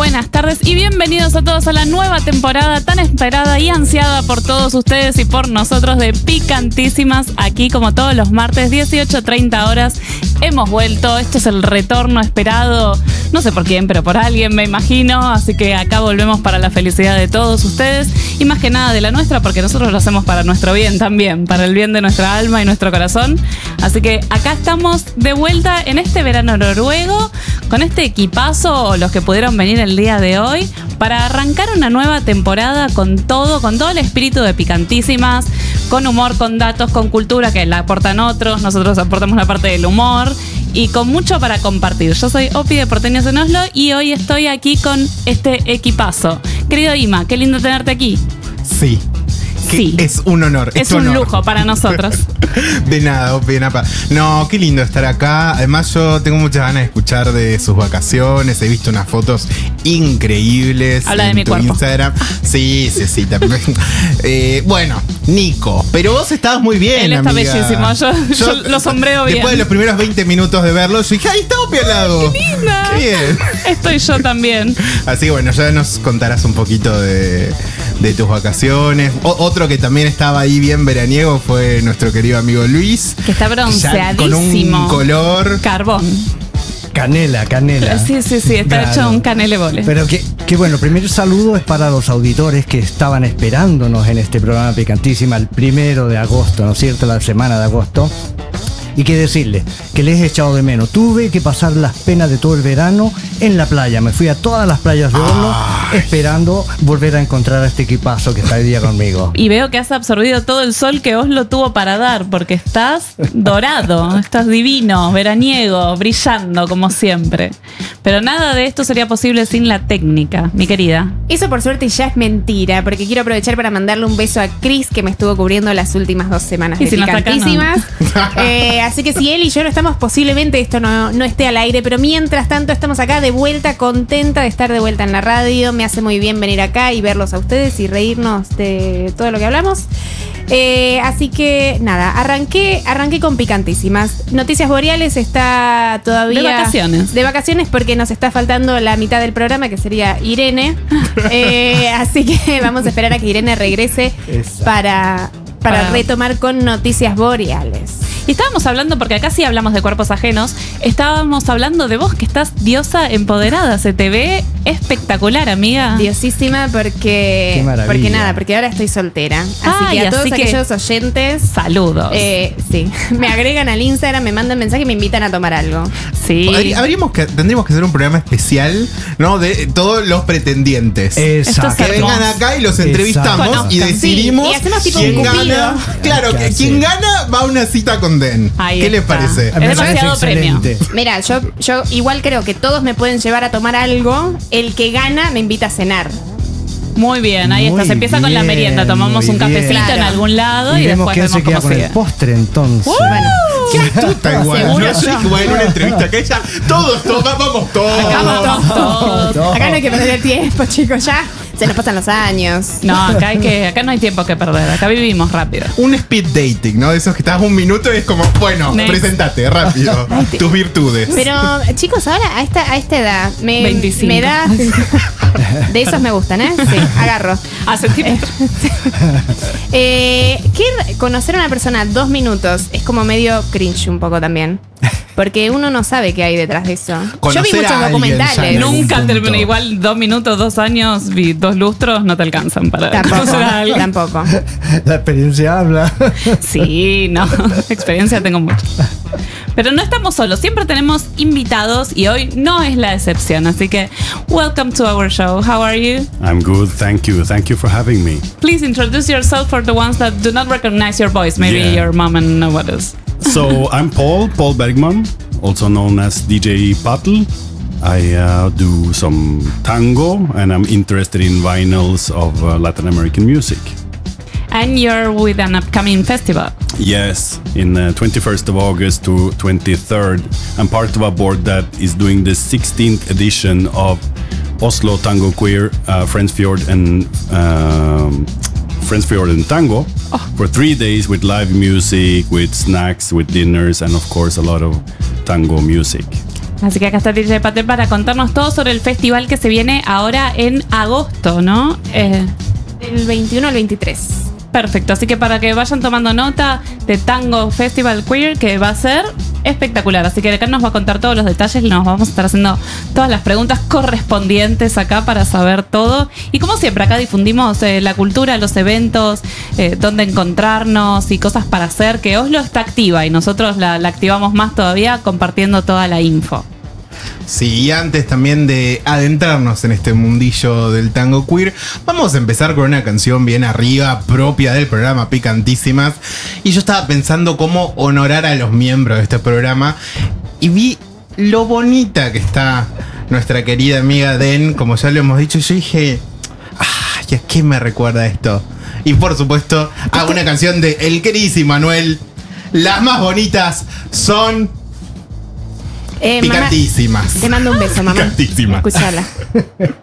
buenas tardes y bienvenidos a todos a la nueva temporada tan esperada y ansiada por todos ustedes y por nosotros de Picantísimas. Aquí como todos los martes, 18:30 horas, hemos vuelto. Este es el retorno esperado, no sé por quién, pero por alguien me imagino. Así que acá volvemos para la felicidad de todos ustedes y más que nada de la nuestra, porque nosotros lo hacemos para nuestro bien también, para el bien de nuestra alma y nuestro corazón. Así que acá estamos de vuelta en este verano noruego con este equipazo, los que pudieron venir el día de hoy, para arrancar una nueva temporada con todo el espíritu de Picantísimas, con humor, con datos, con cultura que la aportan otros, nosotros aportamos la parte del humor y con mucho para compartir. Yo soy Opi de Porteños en Oslo y hoy estoy aquí con este equipazo. Querido Ima, qué lindo tenerte aquí. Sí. Sí. Es un honor. Es un lujo para nosotros. De nada, Opi, de nada. No, qué lindo estar acá. Además, yo tengo muchas ganas de escuchar de sus vacaciones. He visto unas fotos increíbles. Habla de mi cuerpo. Instagram. Sí. También. Bueno, Nico, pero vos estabas muy bien. Él está amiga. bellísimo. Yo lo sombreo bien. Después de los primeros 20 minutos de verlo, yo dije, ¡ay, está Opi al lado! ¡Qué linda! ¡Qué bien! Estoy yo también. Así que bueno, ya nos contarás un poquito de tus vacaciones. Otro que también estaba ahí bien veraniego fue nuestro querido amigo Luis. Que está bronceadísimo. Con un color... Carbón. Canela. Sí, está claro. hecho un canelebole. Pero que bueno, primer saludo es para los auditores que estaban esperándonos en este programa Picantísima el 1 de agosto, ¿no es cierto? La semana de agosto. Y que decirles que les he echado de menos. Tuve que pasar las penas de todo el verano en la playa. Me fui a todas las playas de Oslo esperando volver a encontrar a este equipazo que está hoy día conmigo. Y veo que has absorbido todo el sol que Oslo tuvo para dar, porque estás dorado, estás divino, veraniego, brillando como siempre. Pero nada de esto sería posible sin la técnica, mi querida. Eso por suerte ya es mentira, porque quiero aprovechar para mandarle un beso a Chris, que me estuvo cubriendo las últimas 2 semanas y de si Picantísimas. Así que si él y yo no estamos, posiblemente esto no esté al aire, pero mientras tanto estamos acá de vuelta, contenta de estar de vuelta en la radio. Me hace muy bien venir acá y verlos a ustedes y reírnos de todo lo que hablamos. Así que nada, arranqué con Picantísimas. Noticias Boreales está todavía de vacaciones porque nos está faltando la mitad del programa, que sería Irene. Así que vamos a esperar a que Irene regrese para retomar con Noticias Boreales. Y estábamos hablando, porque acá sí hablamos de cuerpos ajenos, estábamos hablando de vos, que estás diosa empoderada. Se te ve espectacular, amiga. Diosísima, porque ahora estoy soltera. Así que a todos aquellos oyentes, saludos. Sí, me agregan al Instagram, me mandan mensaje y me invitan a tomar algo. Sí. Tendríamos que hacer un programa especial, ¿no? De todos los pretendientes. Exacto. Que vengan acá y los entrevistamos y decidimos y hacemos tipo quién un cupido. gana. Claro, que quien gana va a una cita con Den. Ahí ¿Qué les está. parece? Es demasiado premio. Mira, yo igual creo que todos me pueden llevar a tomar algo. El que gana me invita a cenar. Muy bien, ahí está. Se empieza con la merienda. Tomamos un cafecito en algún lado y después vemos vemos queda cómo con sigue. el postre entonces. Bueno, Qué astuta igual. Seguro Yo dije, bueno, en una entrevista que ella, vamos todos. vamos todos. Acá no hay que perder el tiempo, chicos, ya. Se nos pasan los años. No, acá no hay tiempo que perder. Acá vivimos rápido. Un speed dating, ¿no? De esos que estás un minuto y es como, bueno, presentate rápido. Tus virtudes. Pero, chicos, ahora a esta edad, 25. me da. De esos me gustan, ¿eh? Sí, agarro. Hace tiempo. Conocer a una persona 2 minutos es como medio cringe un poco también. Porque uno no sabe qué hay detrás de eso. Conocer Yo vi muchos a alguien documentales. ya en algún Nunca punto. terminé igual 2 minutos, 2 años, 2 lustros, no te alcanzan para conocer a alguien. Tampoco. La experiencia habla. Sí, no, experiencia tengo mucha. Pero no estamos solos, siempre tenemos invitados y hoy no es la excepción. Así que, welcome to our show. How are you? I'm good, thank you. Thank you for having me. Please introduce yourself for the ones that do not recognize your voice. Maybe your mom and know what is. So I'm Paul Bergman, also known as DJ Patel. I do some tango and I'm interested in vinyls of Latin American music. And you're with an upcoming festival. Yes, in 21st of August to 23rd, I'm part of a board that is doing the 16th edition of Oslo Tango Queer, Friends Fjord and Tango for 3 days with live music, with snacks, with dinners, and of course a lot of tango music. Así que acá está DJ Patel para contarnos todo sobre el festival que se viene ahora en agosto, ¿no? Del 21 al 23. Perfecto, así que para que vayan tomando nota de Tango Festival Queer, que va a ser espectacular. Así que acá nos va a contar todos los detalles y nos vamos a estar haciendo todas las preguntas correspondientes acá para saber todo. Y como siempre, acá difundimos la cultura, los eventos, dónde encontrarnos y cosas para hacer, que Oslo está activa y nosotros la activamos más todavía compartiendo toda la info. Sí, y antes también de adentrarnos en este mundillo del tango queer, vamos a empezar con una canción bien arriba, propia del programa Picantísimas. Y yo estaba pensando cómo honorar a los miembros de este programa y vi lo bonita que está nuestra querida amiga Den, como ya lo hemos dicho, y yo dije, ¿y a qué me recuerda esto? Y por supuesto, hago una canción de el queridísimo Manuel. Las más bonitas son... picantísimas. Mamá, te mando un beso, mamá. Picantísimas. Escuchala.